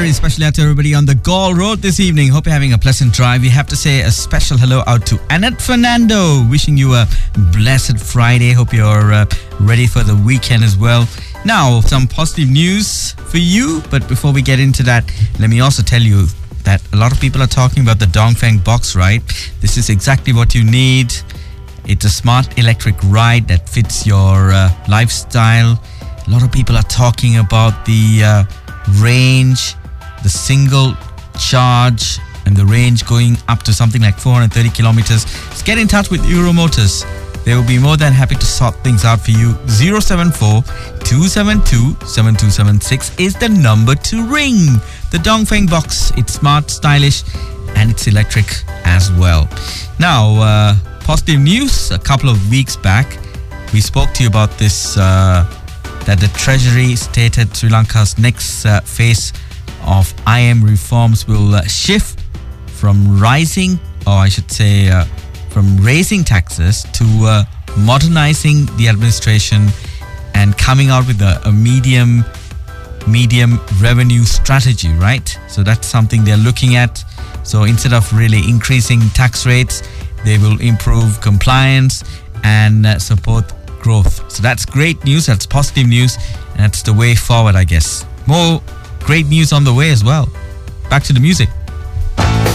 very special out to everybody on the Gaul Road this evening. Hope you're having a pleasant drive. We have to say a special hello out to Annette Fernando. Wishing you a blessed Friday. Hope you're ready for the weekend as well. Now, some positive news for you. But before we get into that, let me also tell you that a lot of people are talking about the Dongfeng box, right? This is exactly what you need. It's a smart electric ride that fits your lifestyle. A lot of people are talking about the range, the single charge, and the range going up to something like 430 kilometers. Just get in touch with Euromotors. They will be more than happy to sort things out for you. 074-272-7276 is the number to ring. The Dongfeng box, it's smart, stylish, and it's electric as well. Now, positive news. A couple of weeks back, we spoke to you about this, that the Treasury stated Sri Lanka's next phase of IM reforms will shift from raising taxes to modernizing the administration and coming out with a medium revenue strategy, right? So that's something they're looking at. So instead of really increasing tax rates, they will improve compliance and support growth. So that's great news. That's positive news. And that's the way forward, I guess. More great news on the way as well. Back to the music.